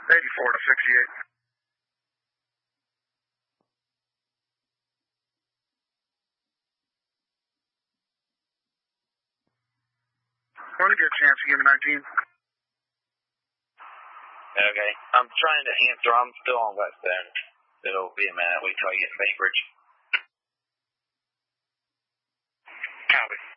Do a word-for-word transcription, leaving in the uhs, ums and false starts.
eighty-four to sixty-eight. When you get a chance, give me nineteen. Okay. I'm trying to answer. I'm still on West End. It'll be a minute. Wait till I get to Bainbridge. Copy.